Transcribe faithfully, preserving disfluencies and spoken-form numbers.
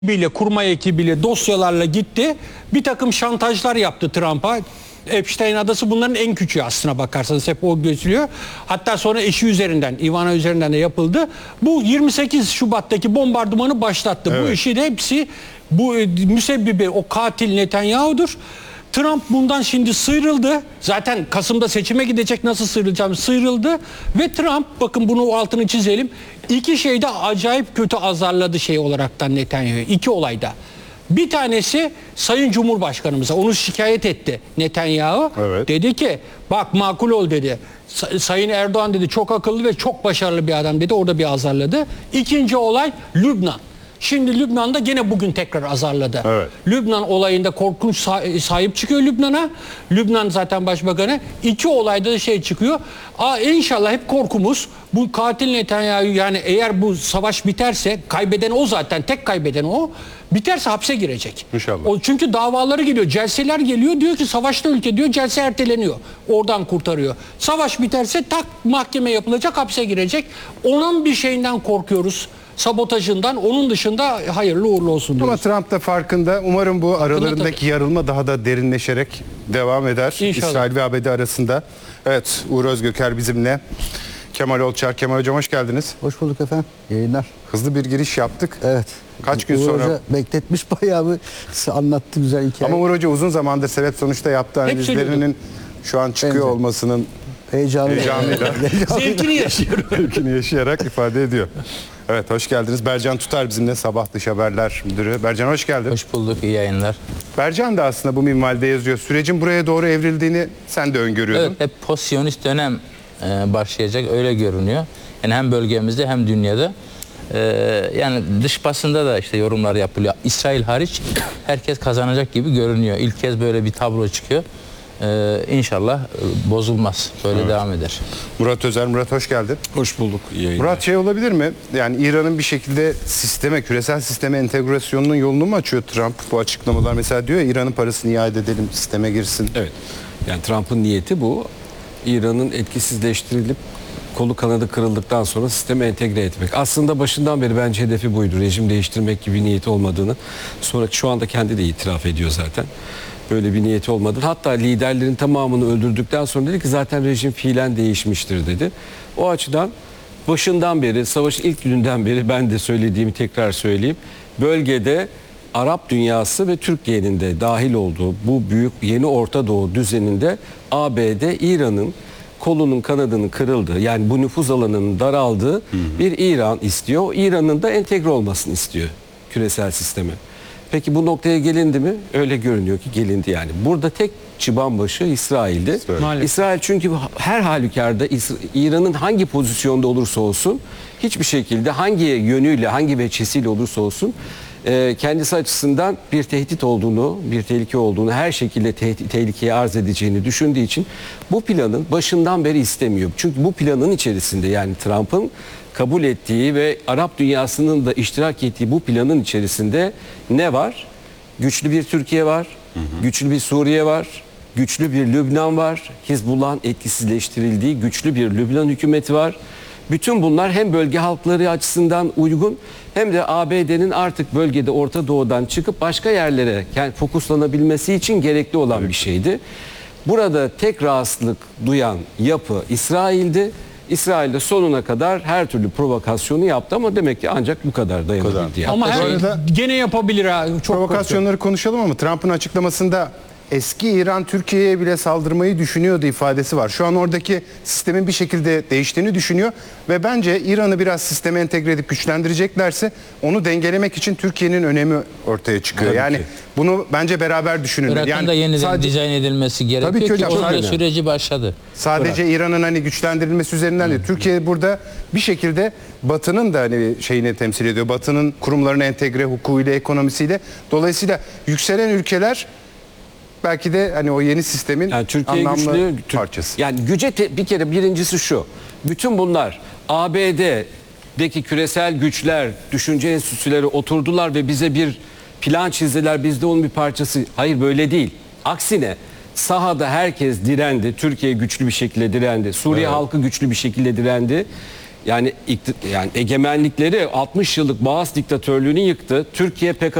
ekibiyle, kurmay ekibiyle, dosyalarla gitti. Bir takım şantajlar yaptı Trump'a. Epstein adası bunların en küçüğü aslına bakarsanız, hep o gözlüyor. Hatta sonra eşi üzerinden, Ivana üzerinden de yapıldı. Bu yirmi sekiz Şubat'taki bombardımanı başlattı. Evet. Bu işin hepsi, bu müsebbibi o katil Netanyahu'dur. Trump bundan şimdi sıyrıldı. Zaten Kasım'da seçime gidecek, nasıl sıyrılacağım, sıyrıldı. Ve Trump, bakın bunu altını çizelim, iki şeyde acayip kötü azarladı şey olaraktan Netanyahu'yu. İki olayda. Bir tanesi Sayın Cumhurbaşkanımıza, onu şikayet etti Netanyahu. Evet. Dedi ki bak makul ol dedi. Sayın Erdoğan dedi çok akıllı ve çok başarılı bir adam dedi. Orada bir azarladı. İkinci olay Lübnan. Şimdi Lübnan'da gene bugün tekrar azarladı. Evet. Lübnan olayında korkunç sahip çıkıyor Lübnan'a. Lübnan zaten başbakanı. İki olayda da şey çıkıyor. Aa, inşallah hep korkumuz bu katil Netanyahu, yani eğer bu savaş biterse, kaybeden o zaten, tek kaybeden o. Biterse hapse girecek. İnşallah. O çünkü davaları geliyor, celseler geliyor, diyor ki savaşta ülke diyor, celse erteleniyor. Oradan kurtarıyor. Savaş biterse tak mahkeme yapılacak, hapse girecek. Onun bir şeyinden korkuyoruz. Sabotajından, onun dışında hayırlı uğurlu olsun diyoruz. Ama Trump da farkında. Umarım bu aralarındaki yarılma daha da derinleşerek devam eder. İnşallah. İsrail ve A B D arasında. Evet, Uğur Özgöker bizimle. Kemal Olçar. Kemal Hocam hoş geldiniz. Hoş bulduk efendim. Yayınlar. Hızlı bir giriş yaptık. Evet. Kaç gün Uğur sonra? Hoca bekletmiş bayağı bir anlattı güzel hikaye. Ama Uğur Hoca uzun zamandır sebep sonuçta yaptığı analizlerinin şu an çıkıyor Benzer. olmasının heyecanı heyecanıyla zevkini yaşıyor. Zevkini yaşayarak ifade ediyor. Evet, hoş geldiniz. Bercan Tutar bizimle, Sabah Dış Haberler Müdürü. Bercan hoş geldin. Hoş bulduk, iyi yayınlar. Bercan da aslında bu minvalde yazıyor. Sürecin buraya doğru evrildiğini sen de öngörüyordun. Evet, hep post-Siyonist dönem e, başlayacak, öyle görünüyor. Yani hem bölgemizde hem dünyada. E, yani dış basında da işte yorumlar yapılıyor. İsrail hariç herkes kazanacak gibi görünüyor. İlk kez böyle bir tablo çıkıyor. Ee, inşallah bozulmaz. Böyle evet. devam eder. Murat Özer. Murat hoş geldin. Hoş bulduk. İyi Murat, şey olabilir mi? Yani İran'ın bir şekilde sisteme, küresel sisteme entegrasyonunun yolunu mu açıyor Trump? Bu açıklamalar mesela diyor ya, İran'ın parasını iade edelim, sisteme girsin. Evet. Yani Trump'ın niyeti bu. İran'ın etkisizleştirilip kolu kanadı kırıldıktan sonra sisteme entegre etmek. Aslında başından beri bence hedefi buydu. Rejim değiştirmek gibi niyeti olmadığını. Sonra şu anda kendi de itiraf ediyor zaten. Böyle bir niyeti olmadı. Hatta liderlerin tamamını öldürdükten sonra dedi ki zaten rejim fiilen değişmiştir dedi. O açıdan başından beri, savaşın ilk gününden beri ben de söylediğimi tekrar söyleyeyim. Bölgede Arap dünyası ve Türkiye'nin de dahil olduğu bu büyük yeni Orta Doğu düzeninde A B D İran'ın kolunun kanadının kırıldığı, yani bu nüfuz alanının daraldığı hı hı. bir İran istiyor. İran'ın da entegre olmasını istiyor küresel sisteme. Peki bu noktaya gelindi mi? Öyle görünüyor ki gelindi yani. Burada tek çıban başı İsrail'di. İsrail, İsrail çünkü her halükarda İran'ın hangi pozisyonda olursa olsun, hiçbir şekilde hangi yönüyle, hangi veçesiyle olursa olsun kendisi açısından bir tehdit olduğunu, bir tehlike olduğunu, her şekilde te- tehlikeye arz edeceğini düşündüğü için bu planın başından beri istemiyor. Çünkü bu planın içerisinde, yani Trump'ın kabul ettiği ve Arap dünyasının da iştirak ettiği bu planın içerisinde ne var? Güçlü bir Türkiye var, hı hı. güçlü bir Suriye var, güçlü bir Lübnan var, Hizbullah'ın etkisizleştirildiği güçlü bir Lübnan hükümeti var. Bütün bunlar hem bölge halkları açısından uygun, hem de A B D'nin artık bölgede Orta Doğu'dan çıkıp başka yerlere yani fokuslanabilmesi için gerekli olan evet. bir şeydi. Burada tek rahatsızlık duyan yapı İsrail'di. İsrail'de sonuna kadar her türlü provokasyonu yaptı ama demek ki ancak bu kadar dayanabildi. Ama her şey gene yapabilir ha. Çok provokasyonları korkuyorum. Konuşalım ama Trump'ın açıklamasında eski İran Türkiye'ye bile saldırmayı düşünüyordu ifadesi var. Şu an oradaki sistemin bir şekilde değiştiğini düşünüyor ve bence İran'ı biraz sisteme entegre edip güçlendireceklerse onu dengelemek için Türkiye'nin önemi ortaya çıkıyor. Tabii yani ki. Bunu bence beraber düşünün. Irak'ın yani da yeniden sadece, dizayn edilmesi gerekiyor tabii ki, hocam, ki o süreci başladı. Sadece Irak. İran'ın hani güçlendirilmesi üzerinden değil. Türkiye burada bir şekilde Batı'nın da hani şeyini temsil ediyor. Batı'nın kurumlarını entegre, hukukuyla, ekonomisiyle. Dolayısıyla yükselen ülkeler belki de hani o yeni sistemin yani Türkiye anlamlı güçlü, parçası. Yani güce te, bir kere birincisi şu. Bütün bunlar A B D'deki küresel güçler, düşünce enstitüleri oturdular ve bize bir plan çizdiler. Biz de onun bir parçası. Hayır, böyle değil. Aksine sahada herkes direndi. Türkiye güçlü bir şekilde direndi. Suriye evet. halkı güçlü bir şekilde direndi. Yani, ikti- yani egemenlikleri altmış yıllık Bağız diktatörlüğünü yıktı. Türkiye P K